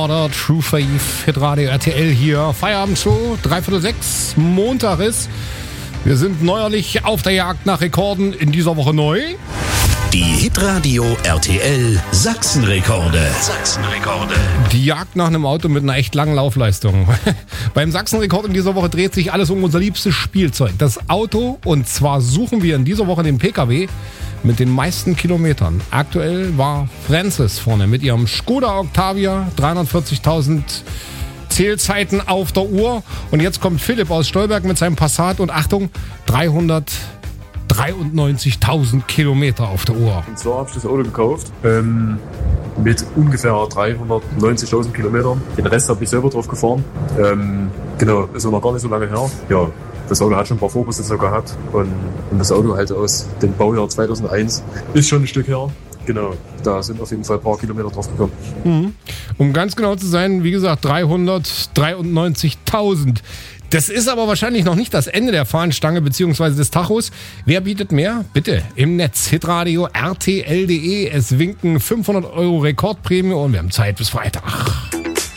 Order, True Faith, Hitradio RTL hier. Feierabend-Show, 5:45, Montag ist. Wir sind neuerlich auf der Jagd nach Rekorden, in dieser Woche neu. Die Hitradio RTL Sachsenrekorde. Die Jagd nach einem Auto mit einer echt langen Laufleistung. Beim Sachsenrekord in dieser Woche dreht sich alles um unser liebstes Spielzeug, das Auto. Und zwar suchen wir in dieser Woche den PKW mit den meisten Kilometern. Aktuell war Francis vorne mit ihrem Skoda Octavia, 340.000 Zählzeiten auf der Uhr. Und jetzt kommt Philipp aus Stolberg mit seinem Passat und Achtung, 393.000 Kilometer auf der Uhr. Und zwar habe ich das Auto gekauft mit ungefähr 390.000 Kilometern. Den Rest habe ich selber drauf gefahren. Genau, ist auch noch gar nicht so lange her. Ja, das Auto hat schon ein paar Vorbesitzer gehabt und das Auto halt aus dem Baujahr 2001 ist schon ein Stück her. Genau, da sind auf jeden Fall ein paar Kilometer drauf gekommen. Um ganz genau zu sein, wie gesagt, 393.000. Das ist aber wahrscheinlich noch nicht das Ende der Fahnenstange bzw. des Tachos. Wer bietet mehr? Bitte im Netz hitradio rtl.de. Es winken 500 € Rekordprämie und wir haben Zeit bis Freitag.